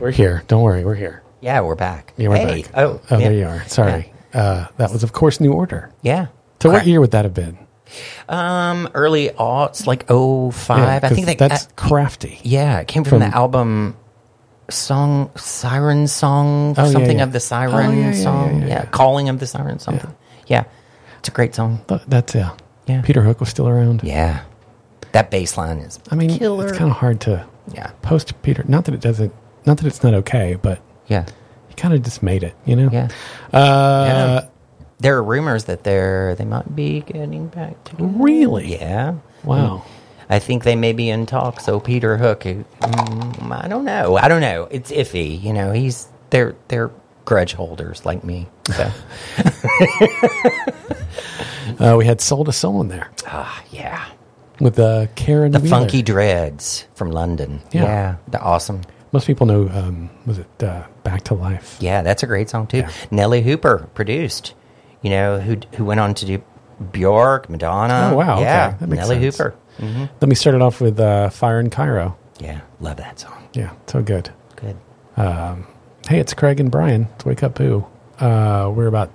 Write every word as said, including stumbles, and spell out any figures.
We're here. Don't worry. We're here. Yeah, we're back. Yeah, we're hey. back. Oh, oh yeah. there you are. Sorry. Yeah. Uh, that was, of course, New Order. Yeah. So Crap. what year would that have been? Um, early aughts, like oh five. Yeah, I think they, that's uh, crafty. Yeah, it came from, From- the album song, Siren Song, Oh, yeah, something yeah. of the Siren Oh, yeah, yeah, Song. yeah, Yeah, yeah, yeah. Calling of the Siren, something. Yeah. It's a great song. Th- That's yeah. Yeah. Peter Hook was still around. Yeah. That bass line is I mean, killer. it's kind of hard to Yeah. post Peter. Not that it doesn't. Not that it's not okay, but Yeah. he kind of just made it. You know. Yeah. Uh, Yeah. There are rumors that they're they might be getting back together. Really? Yeah. Wow. I think they may be in talks. So Peter Hook, mm, I don't know. I don't know. It's iffy. You know, he's they're they're grudge holders like me. So Uh, we had Soul to Soul in there ah, yeah. with uh, Karen The Wheeler. Funky Dreads from London. Yeah. Yeah. They're awesome. Most people know. Um, was it uh, Back to Life? Yeah, that's a great song too. Yeah. Nelly Hooper produced. You know, who who went on to do Bjork, Madonna. Oh, wow, Yeah. okay. That makes Nelly sense. Hooper. Mm-hmm. Then we started off with uh, Fire in Cairo. Yeah, love that song. Yeah, so good. Good. Um, hey, it's Craig and Brian. It's Wake Up Boo. Uh, we're about